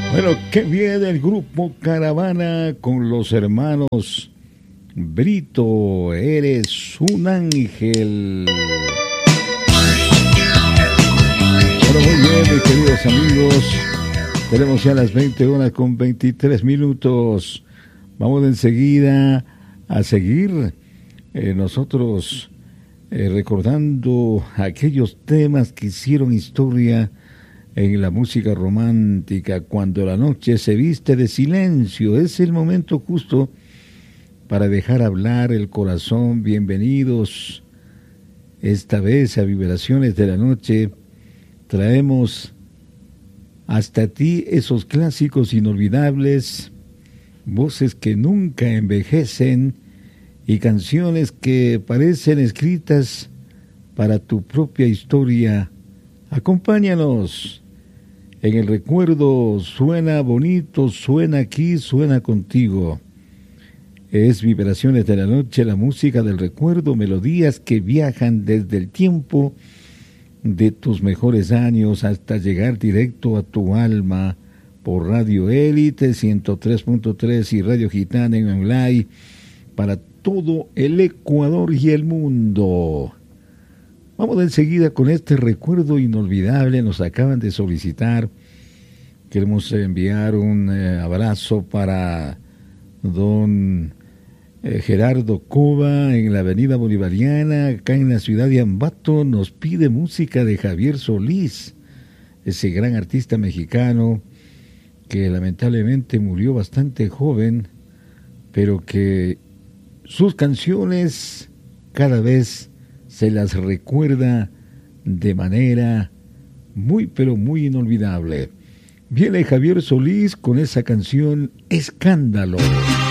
Bueno, qué bien el grupo Caravana con los hermanos Brito, eres un ángel. Bueno, muy bien, mis queridos amigos, tenemos ya las 20 horas con 23 minutos. Vamos enseguida a seguir nosotros recordando aquellos temas que hicieron historia en la música romántica. Cuando la noche se viste de silencio, es el momento justo para dejar hablar el corazón. Bienvenidos esta vez a Vibraciones de la Noche. Traemos hasta ti esos clásicos inolvidables, voces que nunca envejecen y canciones que parecen escritas para tu propia historia. Acompáñanos en el recuerdo. Suena bonito, suena aquí, suena contigo. Es Vibraciones de la Noche, la música del recuerdo, melodías que viajan desde el tiempo de tus mejores años hasta llegar directo a tu alma por Radio Élite 103.3 y Radio Gitana en online para todo el Ecuador y el mundo. Vamos enseguida con este recuerdo inolvidable. Nos acaban de solicitar. Queremos enviar un abrazo para don Gerardo Cova en la Avenida Bolivariana, acá en la ciudad de Ambato. Nos pide música de Javier Solís, ese gran artista mexicano que lamentablemente murió bastante joven, pero que sus canciones cada vez se las recuerda de manera muy, pero muy inolvidable. Viene Javier Solís con esa canción Escándalo.